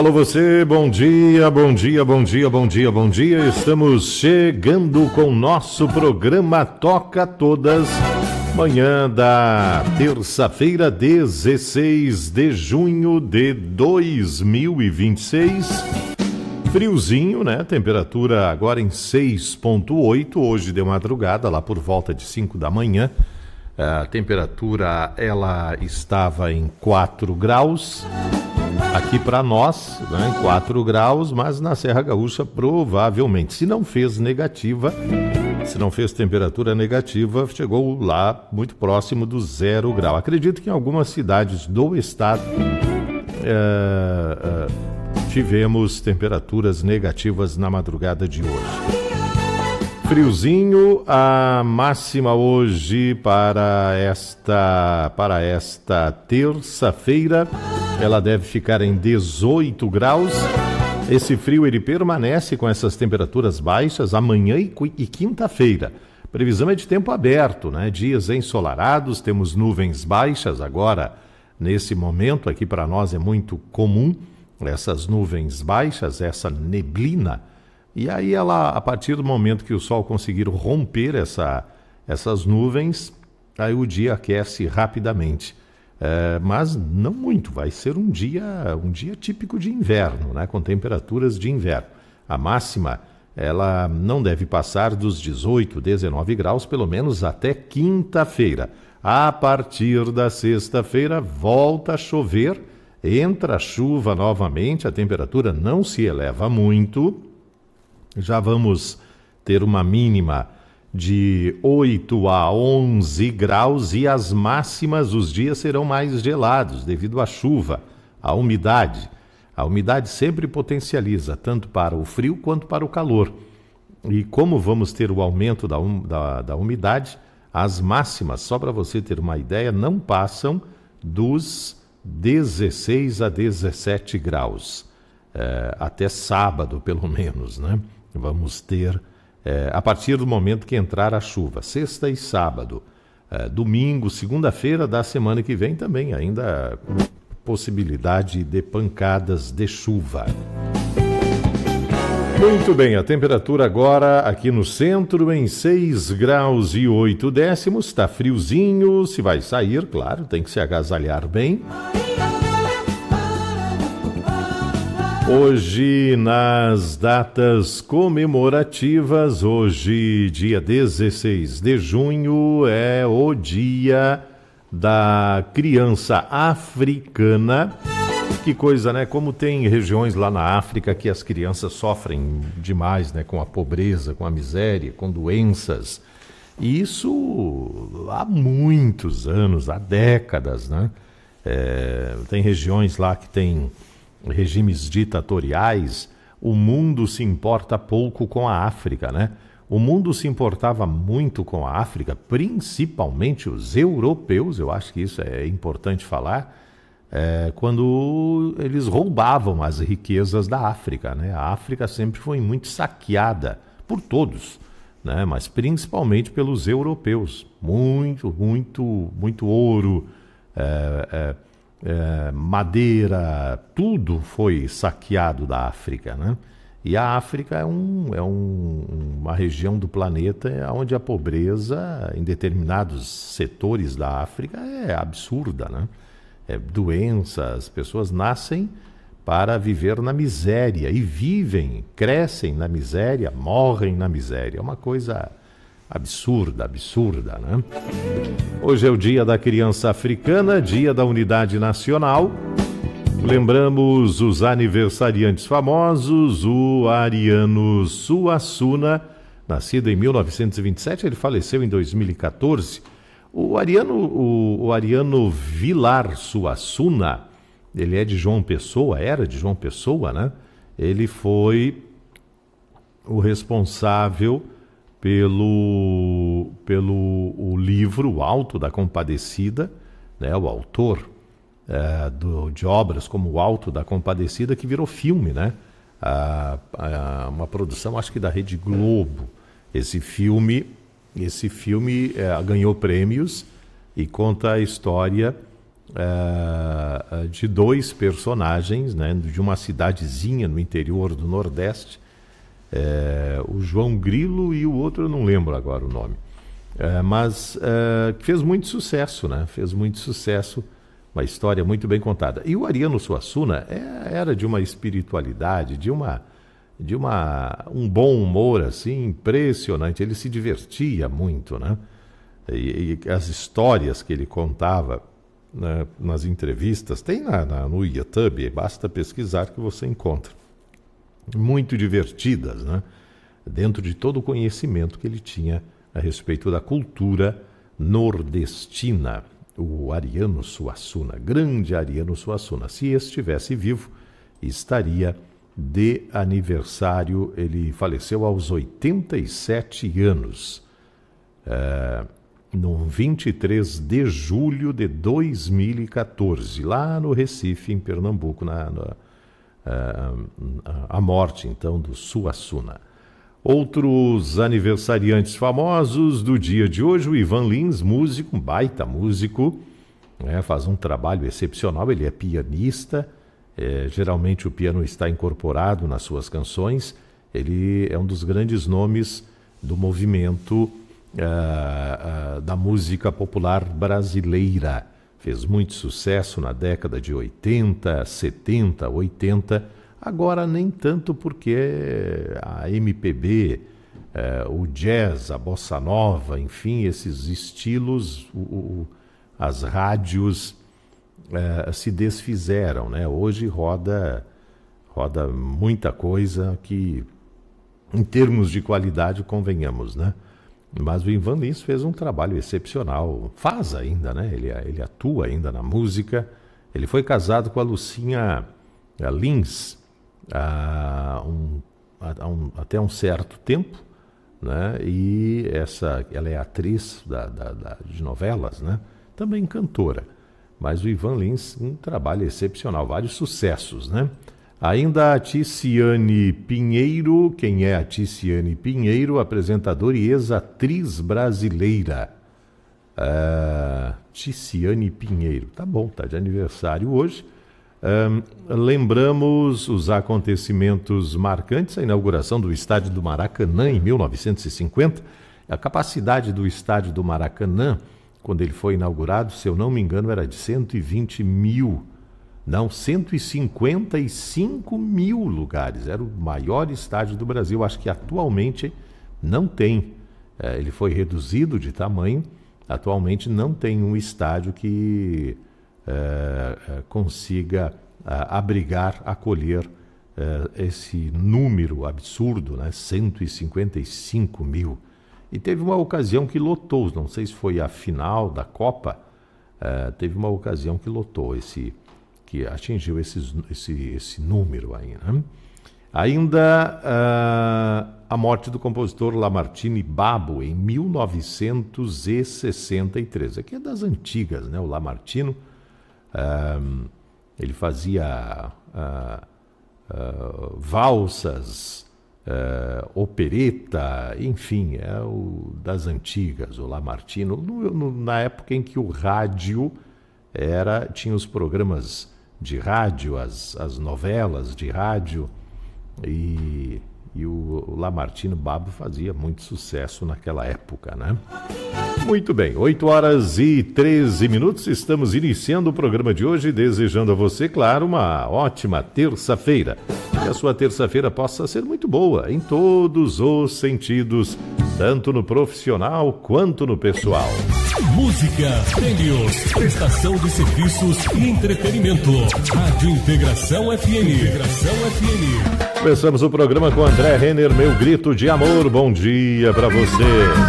Alô você, bom dia, bom dia, bom dia, bom dia, bom dia. Estamos chegando com o nosso programa Toca Todas. Manhã da terça-feira, 16 de junho de 2026. Friozinho, né? Temperatura agora em 6,8. Hoje de madrugada, lá por volta de 5 da manhã. A temperatura, ela estava em 4 graus. Aqui para nós, né, 4 graus, mas na Serra Gaúcha provavelmente, se não fez temperatura negativa, chegou lá muito próximo do 0 grau. Acredito que em algumas cidades do estado tivemos temperaturas negativas na madrugada de hoje. Friozinho, a máxima hoje para esta terça-feira, ela deve ficar em 18 graus. Esse frio ele permanece com essas temperaturas baixas amanhã e quinta-feira. Previsão é de tempo aberto, né? Dias ensolarados, temos nuvens baixas agora. Nesse momento aqui para nós é muito comum essas nuvens baixas, essa neblina. E aí ela, a partir do momento que o sol conseguir romper essas nuvens, aí o dia aquece rapidamente. Mas não muito, vai ser um dia típico de inverno, né? Com temperaturas de inverno. A máxima, ela não deve passar dos 18, 19 graus, pelo menos até quinta-feira. A partir da sexta-feira, volta a chover, entra a chuva novamente, a temperatura não se eleva muito. Já vamos ter uma mínima de 8 a 11 graus e as máximas, os dias serão mais gelados devido à chuva, à umidade. A umidade sempre potencializa, tanto para o frio quanto para o calor. E como vamos ter o aumento da umidade, as máximas, só para você ter uma ideia, não passam dos 16 a 17 graus. Até sábado, pelo menos, né? Vamos ter, a partir do momento que entrar a chuva, sexta e sábado, domingo, segunda-feira da semana que vem também, ainda possibilidade de pancadas de chuva. Muito bem, a temperatura agora aqui no centro em 6 graus e 8 décimos, está friozinho, se vai sair, claro, tem que se agasalhar bem. Hoje, nas datas comemorativas, hoje, dia 16 de junho, é o dia da criança africana. Que coisa, né? Como tem regiões lá na África que as crianças sofrem demais, né? Com a pobreza, com a miséria, com doenças. E isso há muitos anos, há décadas, né? Tem regiões lá que tem regimes ditatoriais. O mundo se importa pouco com a África, né? O mundo se importava muito com a África, principalmente os europeus, eu acho que isso é importante falar, quando eles roubavam as riquezas da África, né? A África sempre foi muito saqueada por todos, né? Mas principalmente pelos europeus. Muito, muito, muito ouro, madeira, tudo foi saqueado da África, né? E a África é uma região do planeta onde a pobreza em determinados setores da África é absurda, né? Doenças, as pessoas nascem para viver na miséria e vivem, crescem na miséria, morrem na miséria. É uma coisa absurda, né? Hoje é o Dia da Criança Africana, Dia da Unidade Nacional. Lembramos os aniversariantes famosos, o Ariano Suassuna, nascido em 1927, ele faleceu em 2014. O Ariano Vilar Suassuna, ele é de João Pessoa, era de João Pessoa, né? Ele foi o responsável pelo livro O Alto da Compadecida, né? O autor de obras como O Alto da Compadecida, que virou filme, né? Uma produção, acho que da Rede Globo. Esse filme ganhou prêmios e conta a história de dois personagens, né, de uma cidadezinha no interior do Nordeste, o João Grilo e o outro eu não lembro agora o nome, mas fez muito sucesso, né? Fez muito sucesso, uma história muito bem contada. E o Ariano Suassuna era de uma espiritualidade, de um bom humor assim impressionante. Ele se divertia muito, né? E as histórias que ele contava, né, nas entrevistas, tem no YouTube, basta pesquisar que você encontra. Muito divertidas, né? Dentro de todo o conhecimento que ele tinha a respeito da cultura nordestina. O Ariano Suassuna, grande Ariano Suassuna. Se estivesse vivo, estaria de aniversário. Ele faleceu aos 87 anos, no 23 de julho de 2014, lá no Recife, em Pernambuco, a morte, então, do Suassuna. Outros aniversariantes famosos do dia de hoje, o Ivan Lins, músico, um baita músico, faz um trabalho excepcional, ele é pianista, geralmente o piano está incorporado nas suas canções, ele é um dos grandes nomes do movimento da música popular brasileira. Fez muito sucesso na década de 80, 70, 80, agora nem tanto porque a MPB, o jazz, a bossa nova, enfim, esses estilos, as rádios se desfizeram, né? Hoje roda muita coisa que, em termos de qualidade, convenhamos, né? Mas o Ivan Lins fez um trabalho excepcional, faz ainda, né? Ele atua ainda na música. Ele foi casado com a Lucinha Lins até um certo tempo, né? E ela é atriz de novelas, né? Também cantora. Mas o Ivan Lins, um trabalho excepcional, vários sucessos, né? Ainda a Ticiane Pinheiro. Quem é a Ticiane Pinheiro? Apresentadora e ex-atriz brasileira. Ticiane Pinheiro. Tá bom, tá de aniversário hoje. Lembramos os acontecimentos marcantes, a inauguração do Estádio do Maracanã em 1950. A capacidade do Estádio do Maracanã, quando ele foi inaugurado, se eu não me engano, era de 120 mil. Não, 155 mil lugares. Era o maior estádio do Brasil. Acho que atualmente não tem. Ele foi reduzido de tamanho. Atualmente não tem um estádio que consiga abrigar, acolher esse número absurdo, né? 155 mil. E teve uma ocasião que lotou, não sei se foi a final da Copa, teve uma ocasião que lotou que atingiu esse número aí, né? Ainda a morte do compositor Lamartine Babo em 1963. Aqui é das antigas, né? O Lamartine, ele fazia valsas, opereta, enfim, das antigas, o Lamartine, na época em que o rádio tinha os programas de rádio, as novelas de rádio, e o Lamartine Babo fazia muito sucesso naquela época, né? Muito bem, 8h13, estamos iniciando o programa de hoje, desejando a você, claro, uma ótima terça-feira. Que a sua terça-feira possa ser muito boa, em todos os sentidos, tanto no profissional quanto no pessoal. Música, prêmios, prestação de serviços e entretenimento. Rádio Integração FM. Começamos o programa com André Renner, Meu Grito de Amor. Bom dia pra você.